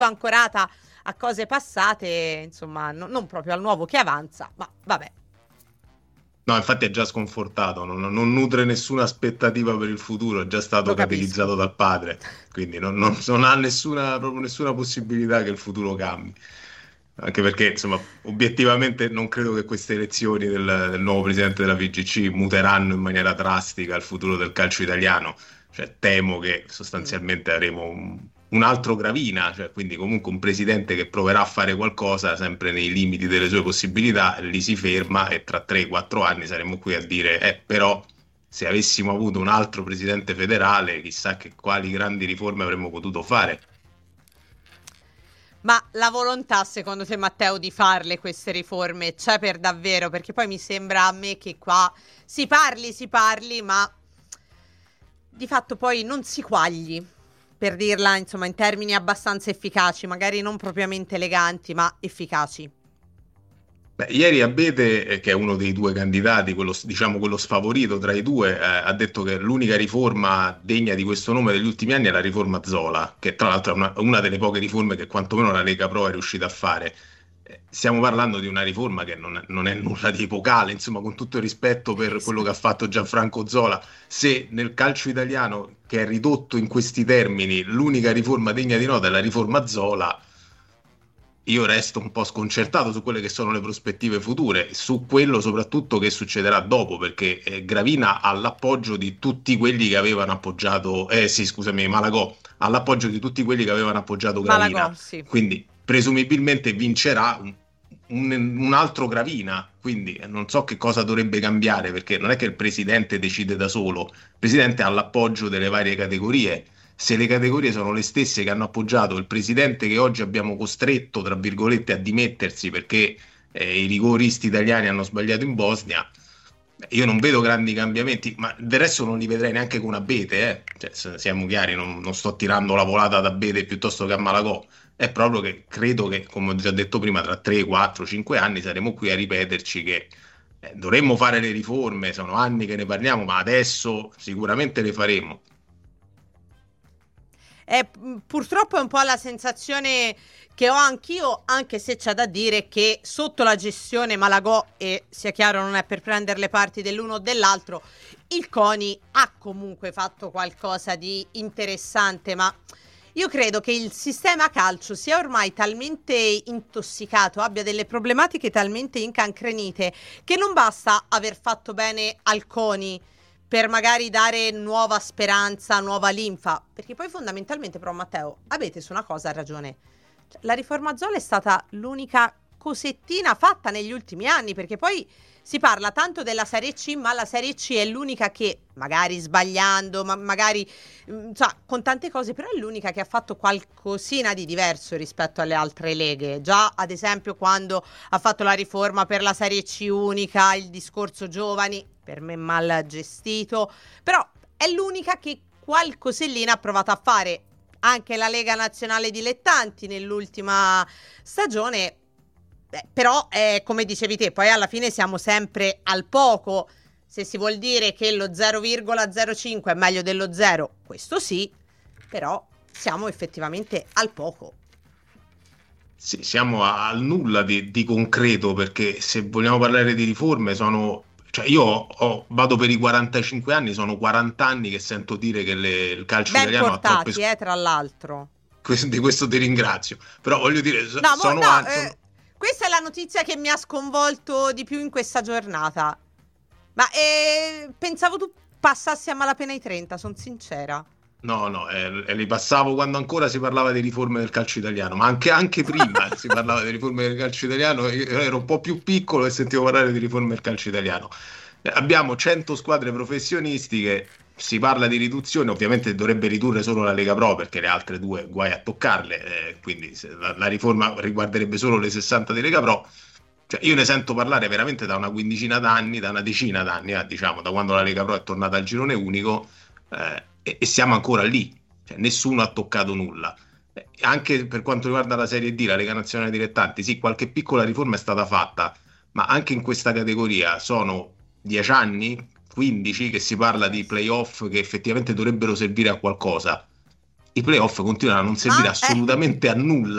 ancorata a cose passate, insomma, non proprio al nuovo che avanza, ma vabbè. No, infatti è già sconfortato, non nutre nessuna aspettativa per il futuro, è già stato Lo capisco. catechizzato dal padre, quindi non ha proprio nessuna possibilità che il futuro cambi. Anche perché, insomma, obiettivamente non credo che queste elezioni del nuovo presidente della FIGC muteranno in maniera drastica il futuro del calcio italiano. Cioè, temo che Mm. sostanzialmente avremo un altro Gravina, cioè, quindi comunque un presidente che proverà a fare qualcosa sempre nei limiti delle sue possibilità, lì si ferma e tra 3-4 anni saremo qui a dire, però se avessimo avuto un altro presidente federale, chissà che quali grandi riforme avremmo potuto fare. Ma la volontà, secondo te, Matteo, di farle queste riforme c'è per davvero? Perché poi mi sembra a me che qua si parli, ma di fatto poi non si quagli, per dirla, insomma, in termini abbastanza efficaci, magari non propriamente eleganti, ma efficaci. Beh, ieri Abete, che è uno dei due candidati, diciamo quello sfavorito tra i due, ha detto che l'unica riforma degna di questo nome degli ultimi anni è la riforma Zola, che tra l'altro è una delle poche riforme che quantomeno la Lega Pro è riuscita a fare. Stiamo parlando di una riforma che non è nulla di epocale, insomma, con tutto il rispetto per quello che ha fatto Gianfranco Zola, se nel calcio italiano, che è ridotto in questi termini, l'unica riforma degna di nota è la riforma Zola, io resto un po' sconcertato su quelle che sono le prospettive future, su quello soprattutto che succederà dopo, perché Gravina ha l'appoggio di tutti quelli che avevano appoggiato, sì, scusami, Malagò, ha l'appoggio di tutti quelli che avevano appoggiato Malagò, Gravina, sì. quindi presumibilmente vincerà un altro Gravina, quindi non so che cosa dovrebbe cambiare, perché non è che il presidente decide da solo, il presidente ha l'appoggio delle varie categorie. Se le categorie sono le stesse che hanno appoggiato il presidente che oggi abbiamo costretto, tra virgolette, a dimettersi perché i rigoristi italiani hanno sbagliato in Bosnia, io non vedo grandi cambiamenti, ma del resto non li vedrei neanche con Abete, eh. Cioè, siamo chiari, non sto tirando la volata ad Abete piuttosto che a Malagò, è proprio che credo che, come ho già detto prima, tra 3, 4, 5 anni saremo qui a ripeterci che dovremmo fare le riforme, sono anni che ne parliamo, ma adesso sicuramente le faremo. Purtroppo è un po' la sensazione che ho anch'io, anche se c'è da dire che sotto la gestione Malagò, e sia chiaro non è per prendere le parti dell'uno o dell'altro, il CONI ha comunque fatto qualcosa di interessante, ma io credo che il sistema calcio sia ormai talmente intossicato, abbia delle problematiche talmente incancrenite, che non basta aver fatto bene al CONI per magari dare nuova speranza, nuova linfa. Perché poi fondamentalmente, però, Matteo, avete su una cosa ragione. Cioè, la riforma Zola è stata l'unica cosettina fatta negli ultimi anni, perché poi si parla tanto della Serie C, ma la Serie C è l'unica che, magari sbagliando, ma magari con tante cose, però è l'unica che ha fatto qualcosina di diverso rispetto alle altre leghe. Già, ad esempio, quando ha fatto la riforma per la Serie C unica, il discorso giovani, per me mal gestito, però è l'unica che qualcosellina ha provato a fare. Anche la Lega Nazionale Dilettanti nell'ultima stagione, però come dicevi te, poi alla fine siamo sempre al poco. Se si vuol dire che lo 0,05 è meglio dello 0, questo sì, però siamo effettivamente al poco. Sì, siamo al nulla di concreto perché se vogliamo parlare di riforme sono, cioè io vado per i 45 anni, sono 40 anni che sento dire che il calcio Ben italiano ha troppe portati, tra l'altro. di questo ti ringrazio, però voglio dire, No, sono, no, questa è la notizia che mi ha sconvolto di più in questa giornata. Ma pensavo tu passassi a malapena i 30, sono sincera. no, no, li passavo quando ancora si parlava di riforme del calcio italiano, ma anche prima si parlava di riforme del calcio italiano, io ero un po' più piccolo e sentivo parlare di riforme del calcio italiano. Abbiamo 100 squadre professionistiche, si parla di riduzione, ovviamente dovrebbe ridurre solo la Lega Pro perché le altre due guai a toccarle, quindi la riforma riguarderebbe solo le 60 di Lega Pro. Cioè, io ne sento parlare veramente da una quindicina d'anni, da una decina d'anni, diciamo, da quando la Lega Pro è tornata al girone unico, e siamo ancora lì, cioè, nessuno ha toccato nulla. Anche per quanto riguarda la Serie D, la Lega Nazionale Dilettanti, sì, qualche piccola riforma è stata fatta, ma anche in questa categoria sono 10 anni, 15 che si parla di playoff che effettivamente dovrebbero servire a qualcosa. i playoff continuano a non servire Ma assolutamente a nulla